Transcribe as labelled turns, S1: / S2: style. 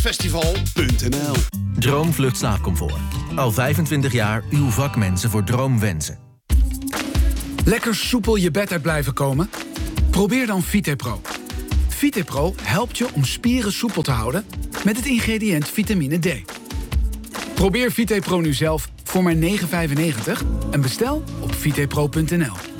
S1: Droomvluchtfestival.nl.
S2: Droomvlucht slaapcomfort. Al 25 jaar uw vakmensen voor droomwensen.
S3: Lekker soepel je bed uit blijven komen? Probeer dan VitePro. VitePro helpt je om spieren soepel te houden met het ingrediënt vitamine D. Probeer VitePro nu zelf voor maar €9,95 en bestel op vitepro.nl.